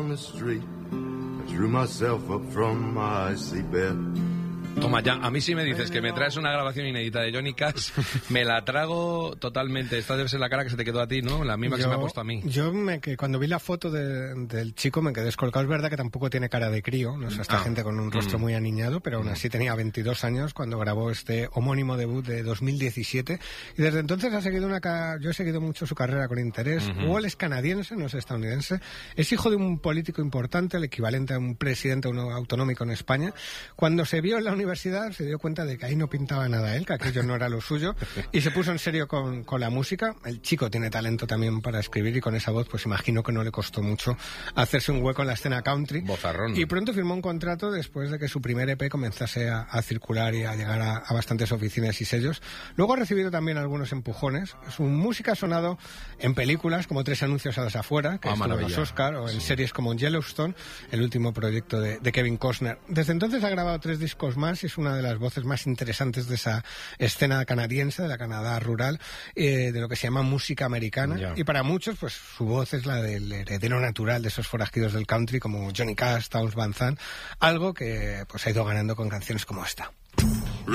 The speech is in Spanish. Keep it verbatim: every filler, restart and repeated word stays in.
Toma ya, a mí sí me dices que me traes una grabación inédita de Johnny Cash, me la trago totalmente. Esta debe ser la cara que se te quedó a ti, ¿no? La misma que yo, se me ha puesto a mí. Yo me, que cuando vi la foto de, del chico me quedé descolocado. Es verdad que tampoco tiene cara de crío, no es esta ah. gente con un rostro mm. muy aniñado, pero aún así tenía veintidós años cuando grabó este homónimo debut de dos mil diecisiete, y desde entonces ha seguido una yo he seguido mucho su carrera con interés. Uh-huh. Wall es canadiense, no es estadounidense, es hijo de un político importante, el equivalente a un presidente uno autonómico en España. Cuando se vio en la universidad se dio cuenta de que ahí no pintaba nada él, que aquello no era lo suyo, y se puso en serio con, con la música. El chico tiene talento también para escribir, y con esa voz pues imagino que no le costó mucho hacerse un hueco en la escena country. Bozarrón. Y pronto firmó un contrato después de que su primer E P comenzase a, a circular y a llegar a, a bastantes oficinas y sellos. Luego ha recibido también algunos empujones. Su música ha sonado en películas como Tres anuncios a las afueras, que ah, estuvo en los Oscar, o en sí. series como Yellowstone, el último proyecto de, de Kevin Costner. Desde entonces ha grabado tres discos más y es una de las voces más interesantes de esa escena canadiense, de la Canadá rural, eh, de lo que se llama música americana. Yeah. Y para muchos, pues su voz es la del heredero natural de esos forajidos del country como Johnny Cash, Townes Van Zandt, algo que pues ha ido ganando con canciones como esta.